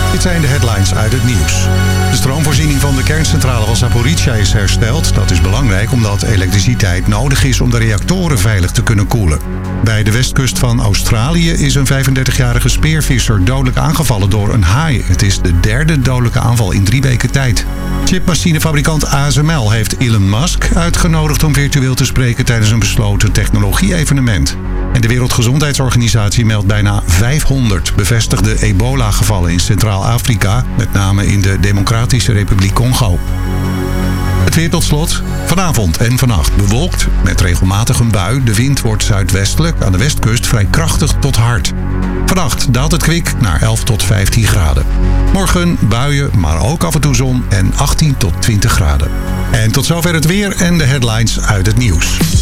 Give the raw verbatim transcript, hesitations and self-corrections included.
Dit zijn de headlines uit het nieuws. De stroomvoorziening van de kerncentrale van Zaporizhzhia is hersteld. Dat is belangrijk omdat elektriciteit nodig is om de reactoren veilig te kunnen koelen. Bij de westkust van Australië is een vijfendertigjarige speervisser dodelijk aangevallen door een haai. Het is de derde dodelijke aanval in drie weken tijd. Chipmachinefabrikant A S M L heeft Elon Musk uitgenodigd om virtueel te spreken tijdens een besloten technologie-evenement. En de Wereldgezondheidsorganisatie meldt bijna vijfhonderd bevestigde ebola-gevallen in Centraal-Afrika, met name in de Democratische Republiek Congo. Het weer tot slot. Vanavond en vannacht bewolkt met regelmatig een bui. De wind wordt zuidwestelijk, aan de westkust vrij krachtig tot hard. Vannacht daalt het kwik naar elf tot vijftien graden. Morgen buien, maar ook af en toe zon en achttien tot twintig graden. En tot zover het weer en de headlines uit het nieuws.